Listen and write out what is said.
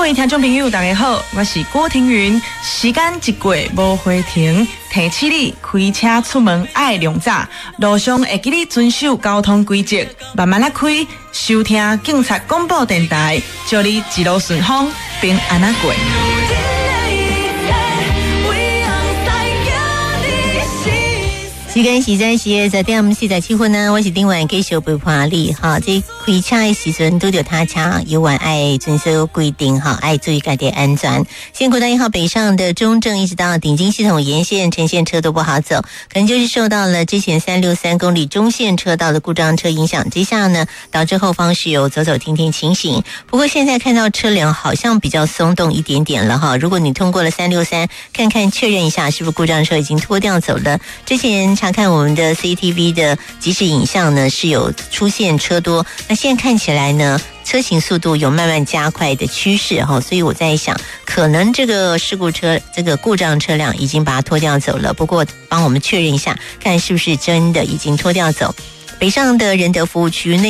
位听众朋友，大家好，我是郭庭云。时间一过无回停，提醒你开车出门爱量早，路上会记你遵守交通规则，慢慢来开。收听警察广播电台，祝你一路顺风，平安啊过。 时间是在10:47分呢，我是顶晚继续陪伴你哈。这开车的时阵拄着他车，有晚爱遵守规定哈，爱注意家己安全。现国道1号北上的中正一直到顶金系统沿线呈现车都不好走，可能就是受到了之前363公里中线车道的故障车影响之下呢，导致后方是有走走停停情形。不过现在看到车辆好像比较松动一点点了哈。如果你通过了363，看看确认一下是不是故障车已经拖掉走了。之前查看我们的 CCTV 的即时影像呢，是有出现车多，那现在看起来呢，车行速度有慢慢加快的趋势哈，所以我在想，可能这个事故车这个故障车辆已经把它拖掉走了。不过帮我们确认一下，看是不是真的已经拖掉走。北上的仁德服务区内